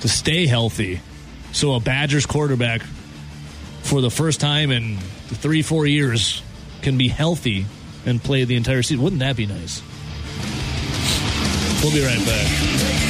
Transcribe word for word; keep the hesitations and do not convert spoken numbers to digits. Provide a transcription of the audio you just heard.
to stay healthy. So a Badgers quarterback for the first time in three, four years can be healthy and play the entire season. Wouldn't that be nice? We'll be right back.